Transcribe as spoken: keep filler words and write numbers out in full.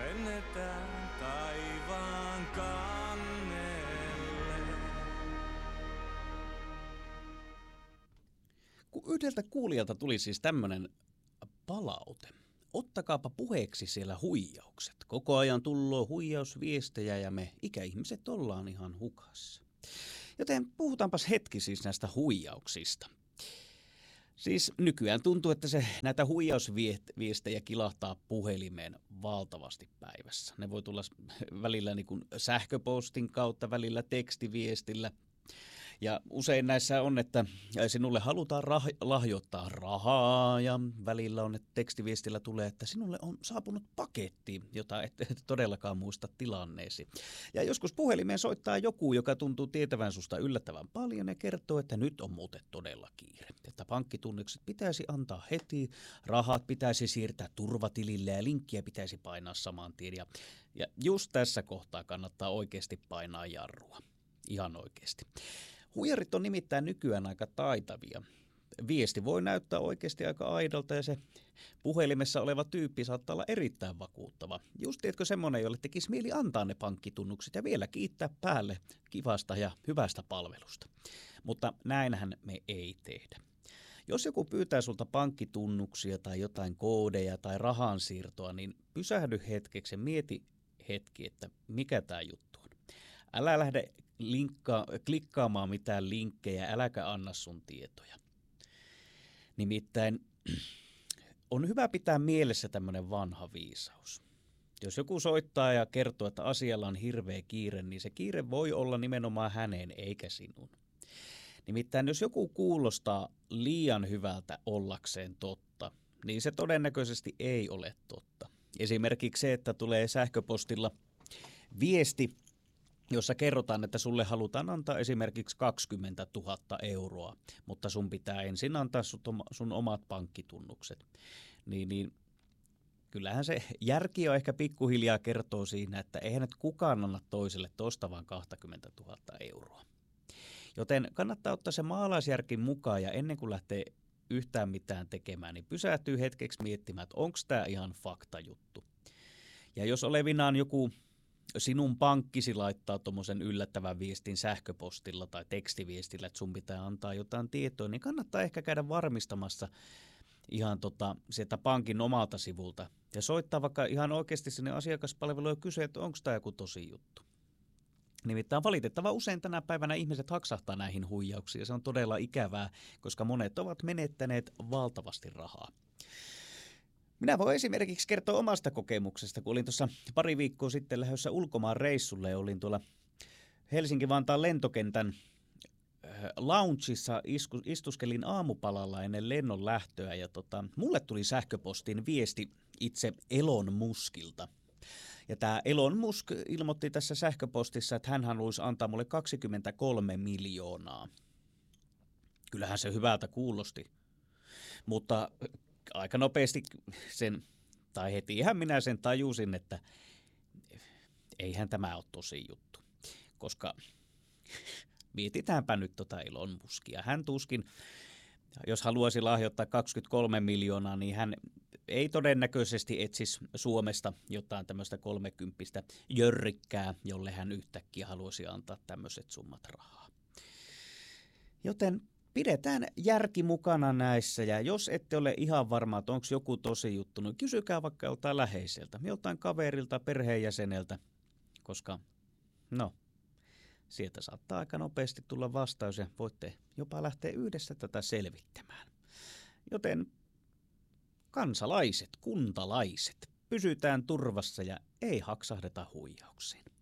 lennetään taivaan kannelle. Kun yhdeltä kuulijalta tuli siis tämmönen palaute. Ottakaapa puheeksi siellä huijaukset. Koko ajan tulloo huijausviestejä ja me ikäihmiset ollaan ihan hukassa. Joten puhutaanpas hetki siis näistä huijauksista. Siis nykyään tuntuu, että se näitä huijausviestejä kilahtaa puhelimeen valtavasti päivässä. Ne voi tulla välillä niin kuin sähköpostin kautta, välillä tekstiviestillä. Ja usein näissä on, että sinulle halutaan rah- lahjoittaa rahaa ja välillä on, että tekstiviestillä tulee, että sinulle on saapunut paketti, jota et, et todellakaan muista tilanneesi. Ja joskus puhelimeen soittaa joku, joka tuntuu tietävän susta yllättävän paljon ja kertoo, että nyt on muuten todella kiire. Että pankkitunnukset pitäisi antaa heti, rahat pitäisi siirtää turvatilille ja linkkiä pitäisi painaa saman tien. Ja, ja just tässä kohtaa kannattaa oikeasti painaa jarrua. Ihan oikeasti. Huijarit on nimittäin nykyään aika taitavia. Viesti voi näyttää oikeasti aika aidolta ja se puhelimessa oleva tyyppi saattaa olla erittäin vakuuttava. Just tiedätkö semmoinen, jolle tekisi mieli antaa ne pankkitunnukset ja vielä kiittää päälle kivasta ja hyvästä palvelusta. Mutta näinhän me ei tehdä. Jos joku pyytää sulta pankkitunnuksia tai jotain koodeja tai rahansiirtoa, niin pysähdy hetkeksi ja mieti hetki, että mikä tämä juttu on. Älä lähde linkka, klikkaamaan mitään linkkejä, äläkä anna sun tietoja. Nimittäin on hyvä pitää mielessä tämmöinen vanha viisaus. Jos joku soittaa ja kertoo, että asialla on hirveä kiire, niin se kiire voi olla nimenomaan hänen eikä sinun. Nimittäin jos joku kuulostaa liian hyvältä ollakseen totta, niin se todennäköisesti ei ole totta. Esimerkiksi se, että tulee sähköpostilla viesti, jossa kerrotaan, että sulle halutaan antaa esimerkiksi kaksikymmentätuhatta euroa, mutta sun pitää ensin antaa sun omat pankkitunnukset. Niin, niin kyllähän se järki on ehkä pikkuhiljaa kertoo siinä, että eihän nyt kukaan anna toiselle tosta vaan kaksikymmentätuhatta euroa. Joten kannattaa ottaa se maalaisjärki mukaan ja ennen kuin lähtee yhtään mitään tekemään, niin pysähtyy hetkeksi miettimään, että onko tämä ihan faktajuttu. Ja jos olevinaan joku sinun pankkisi laittaa tuommoisen yllättävän viestin sähköpostilla tai tekstiviestillä, että sun pitää antaa jotain tietoa, niin kannattaa ehkä käydä varmistamassa ihan tota, sieltä pankin omalta sivulta ja soittaa vaikka ihan oikeasti sinne asiakaspalveluun ja kysyä, että onko tämä joku tosi juttu. Nimittäin valitettava usein tänä päivänä ihmiset haksahtaa näihin huijauksiin ja se on todella ikävää, koska monet ovat menettäneet valtavasti rahaa. Minä voin esimerkiksi kertoa omasta kokemuksesta, kun olin tuossa pari viikkoa sitten lähdössä ulkomaan reissulle ja olin tuolla Helsinki-Vantaan lentokentän loungeissa, istuskelin aamupalalla ennen lennon lähtöä ja tota, mulle tuli sähköpostiin viesti itse Elon Muskilta. Ja tämä Elon Musk ilmoitti tässä sähköpostissa, että hän haluaisi antaa mulle kaksikymmentäkolme miljoonaa. Kyllähän se hyvältä kuulosti, mutta aika nopeasti sen, tai hetihän minä sen tajusin, että eihän tämä ole tosi juttu, koska mietitäänpä nyt tota Elon Muskia. Hän tuskin, jos haluaisi lahjoittaa kaksikymmentäkolme miljoonaa, niin hän ei todennäköisesti etsisi Suomesta jotain tämmöistä kolmekymppistä jörrikkää, jolle hän yhtäkkiä haluaisi antaa tämmöiset summat rahaa. Joten pidetään järki mukana näissä ja jos ette ole ihan varma, että onko joku tosi juttu, niin kysykää vaikka joltain läheiseltä, joltain kaverilta, perheenjäseneltä, koska no, sieltä saattaa aika nopeasti tulla vastaus ja voitte jopa lähteä yhdessä tätä selvittämään. Joten kansalaiset, kuntalaiset, pysytään turvassa ja ei haksahdeta huijauksiin.